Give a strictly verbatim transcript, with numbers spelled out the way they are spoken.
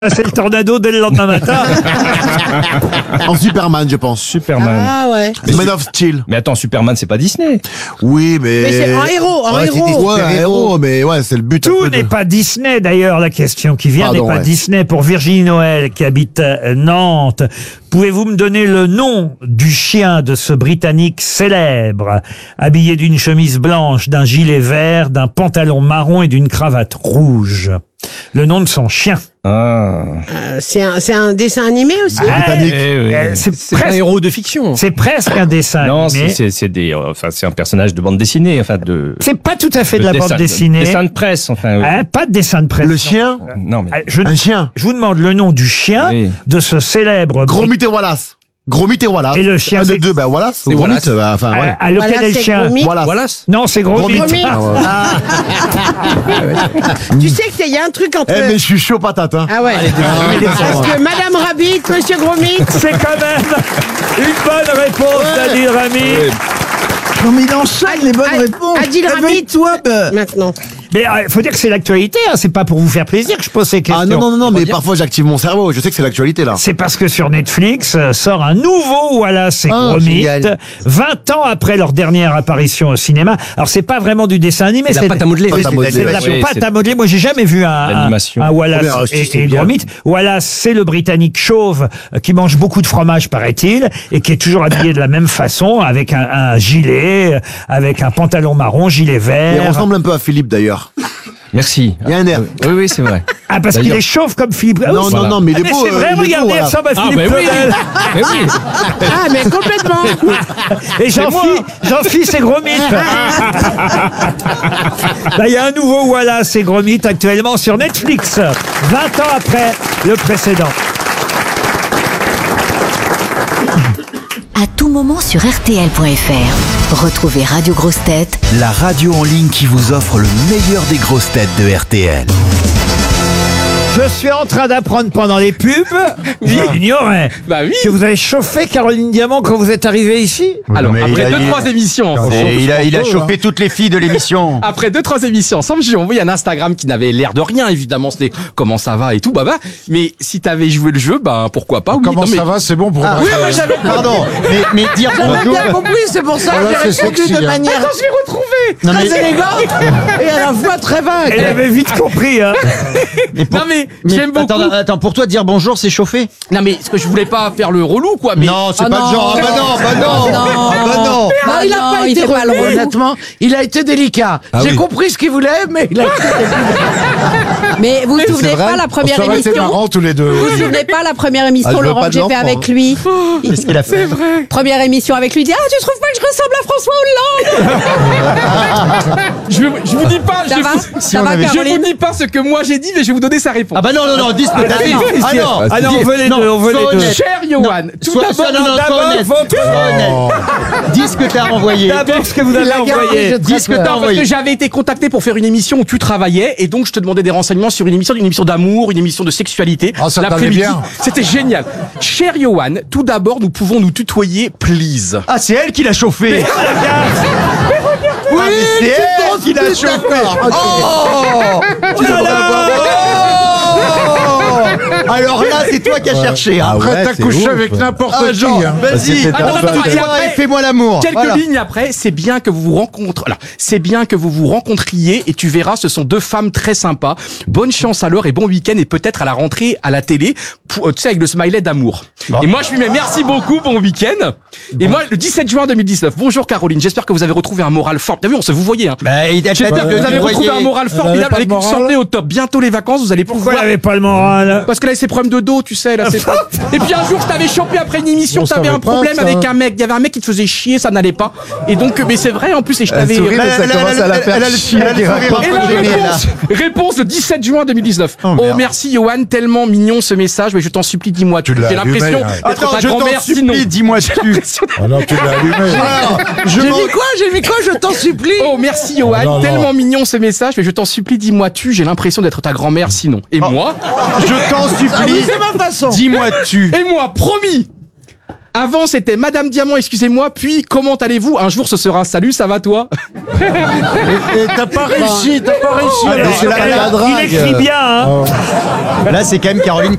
C'est le tornado dès le lendemain matin. En Superman, je pense. Superman. Ah ouais. Man of Steel. Mais attends, Superman, c'est pas Disney. Oui, mais. Mais c'est un héros, un ouais, héros. c'est- Ouais, un héros, mais ouais, c'est le but. un Tout peu de- n'est pas Disney d'ailleurs, la question qui vient Pardon, n'est pas ouais. Disney. Pour Virginie Noël qui habite euh, Nantes, pouvez-vous me donner le nom du chien de ce Britannique célèbre, habillé d'une chemise blanche, d'un gilet vert, d'un pantalon marron et d'une cravate rouge? Le nom de son chien. Ah. Euh, c'est un, c'est un dessin animé aussi. Britannique. Eh oui. Euh, c'est C'est un presque, héros de fiction. c'est presque un dessin Non, animé. c'est c'est c'est des, euh, enfin c'est un personnage de bande dessinée, enfin de. C'est pas tout à fait de de la dessin- bande dessinée. Dessin de presse, enfin. oui. Hein, pas de dessin de presse. Le chien. Non mais. Ah, Je, Un chien. je vous demande le nom du chien Oui. de ce célèbre. Gromit et Wallace. Gromit et Wallace. Et le chien, Un c'est- des deux, ben Wallace. Gromit, Wallace. bah, enfin, à, ouais. à lequel Voilà, est le c'est chien Gromit. Wallace. Voilà. Non, c'est Gromit. Gromit. Ah, ouais. Tu sais que il y a un truc entre. Eh, mais je suis chaud patate, hein. Ah ouais. Parce que Madame Rabbit, Monsieur Gromit. C'est quand même une bonne réponse d'Adil Rami. Non mais il enchaîne les bonnes Ah, réponses. Adil Rami. Réveille-toi, bah. Maintenant. Mais il faut dire que c'est l'actualité, hein, c'est pas pour vous faire plaisir que je pose ces questions. Ah non, non, non, non, mais parfois j'active mon cerveau. Je sais que c'est l'actualité, là. C'est parce que sur Netflix euh, sort un nouveau Voilà, c'est Ah, Gromit, génial. vingt ans après leur dernière apparition au cinéma. Alors c'est pas vraiment du dessin animé, C'est la pâte à modeler. Pâte à c'est- modeler, c'est de la ouais. pâte Oui, à modeler. Moi j'ai jamais vu un, un, L'animation. un Wallace Première astuce, et, c'est et bien. Gromit. Wallace, c'est le Britannique chauve euh, qui mange beaucoup de fromage, paraît-il, et qui est toujours habillé de la même façon, avec un, un gilet, euh, avec un pantalon marron, gilet Il vert. ressemble un peu à Philippe, d'ailleurs. Merci. Il y a un air. Oui oui c'est vrai. Ah, parce qu'il D'ailleurs- est chauve comme Philippe. Ah, Non, oui, non, c'est- non, mais il Ah, est mais beau. c'est vrai, euh, il est beau, regardez, il voilà. ressemble à Ah Philippe ben oui. Claudel. Mais oui. Ah, mais complètement. Et Jean-Phi, Jean-Phi, c'est Gromit. Là, il y a un nouveau Voilà, c'est Gromit actuellement sur Netflix, vingt ans après le précédent. À tout moment sur R T L point F R. Retrouvez Radio Grosses Têtes La radio en ligne qui vous offre le meilleur des grosses têtes de R T L. Je suis en train d'apprendre pendant les pubs, j'ignorais, Bah oui. que vous avez chauffé Caroline Diamant quand vous êtes arrivé ici. Alors, mais après il a- deux, il- trois émissions ensemble. Et il a, il a chopé toutes les filles de l'émission. Après deux, trois émissions ensemble, je lui ai envoyé un Instagram qui n'avait l'air de rien, évidemment. C'était comment ça va et tout, bah bah. Mais si t'avais joué le jeu, bah pourquoi pas. Oui, Comment non, mais- ça va, c'est bon pour Ah, oui, oui, j'avais. Pardon, mais, mais dire J'avais bonjour. bien compris, c'est pour ça que Voilà, j'ai c'est répondu sexy, de hein. manière Attends, je l'ai retrouvé. Non, très mais, élégante et à la fois très vague. Elle avait vite compris, hein. Non mais, j'aime beaucoup. attends, attends, pour toi dire bonjour, c'est chauffé? Non mais, ce que je voulais pas faire le relou, quoi. Mais Non, c'est Ah pas non. le genre. Ah bah non, bah non, ah bah non. Non, il a non, pas il été fait pas le relou, relou. honnêtement. Il a été délicat. Ah J'ai oui. compris ce qu'il voulait, mais il a été délicat. Mais vous vous C'est souvenez vrai, pas la première ça aurait été émission marrant tous les deux. Vous vous souvenez pas la première Ah, émission, je veux Laurent, pas que de j'ai fait l'enfant. avec lui Qu'est-ce qu'il a fait? Première émission avec lui, il dit ah tu trouves pas que je ressemble à François Hollande je, je vous dis pas. Ça je, va vous- Ça on va avait- je vous Caroline dis pas ce que moi j'ai dit, mais je vais vous donner sa réponse. Ah bah non, non, non, dis ce que t'as dit. Ah non. Ah non, on veut les deux, on veut sois les deux. honnête. Cher Johan, tout Sois- d'abord, sois- non, non, sois d'abord, honnête. votre- Sois honnête. Dis ce que t'as envoyé. D'abord ce que vous avez Il a gardé, envoyé. j'ai Dis ce que très t'as peur. parce envoyé. que j'avais été contacté pour faire une émission où tu travaillais et donc je te demandais des renseignements sur une émission, une émission d'amour, une émission de sexualité. Ah, ça t'allait l'après-midi. bien. C'était génial. Cher Johan, tout d'abord, nous pouvons nous tutoyer, please. Ah, c'est elle qui l'a chauffé. Oui, c'est elle qui l'a chauffé. Oh, tu devrais avoir- Oh. Alors là, c'est toi qui as cherché. hein. Après, t'as couché avec n'importe qui. Vas-y, C'était attends, un attends, peu- et après, fais-moi l'amour. Quelques Voilà. lignes après, c'est bien que vous vous rencontrez. Alors, c'est bien que vous vous rencontriez et tu verras, ce sont deux femmes très sympas. Bonne chance à l'heure et bon week-end et peut-être à la rentrée à la télé, pour, euh, tu sais, avec le smiley d'amour. Et moi, je lui mets merci beaucoup, bon week-end. Et moi, le dix-sept juin deux mille dix-neuf. Bonjour Caroline, j'espère que vous avez retrouvé un moral fort. T'as vu, on se vous voyait. Hein. Bah, il a J'espère que vous avez retrouvé un moral formidable pas de avec une moral. santé au top. Bientôt les vacances, vous allez Pourquoi elle pouvoir. n'avait pas le moral? Parce que là, c'est problème de dos, tu sais, là, c'est pas... Et puis un jour, je t'avais chopé après une émission, On t'avais savait un pas, problème ça. avec un mec. Il y avait un mec qui te faisait chier, ça n'allait pas. Et donc, mais c'est vrai, en plus, et je t'avais... sourit, mais ça commence à la faire Elle a le chier, elle a le qui sourire raconte Et un la peu gêné, là. réponse, réponse le dix-sept juin deux mille dix-neuf. Oh, Oh, merde. merci Johan, tellement mignon ce message, mais je t'en supplie, dis-moi. Tu l'as J'ai l'impression allumé, hein. d'être Attends, ta je t'en grand-mère, sinon. supplie, dis-moi tu. Ah non, tu l'as allumé. Je J'ai m'en- mis quoi J'ai mis quoi Je t'en supplie. Oh, merci Johan, Non, non. tellement mignon ce message, mais je t'en supplie, dis-moi tu. J'ai l'impression d'être ta grand-mère, sinon. Et moi, Je t'en Ah oui, supplie, c'est ma façon. dis-moi tu. et moi, promis. Avant, c'était Madame Diamant, excusez-moi, puis comment allez-vous? Un jour, ce sera salut, ça va toi? Et t'as pas réussi, t'as pas réussi. Alors, c'est la- elle- la drague. il écrit bien, hein. Là, c'est quand même Caroline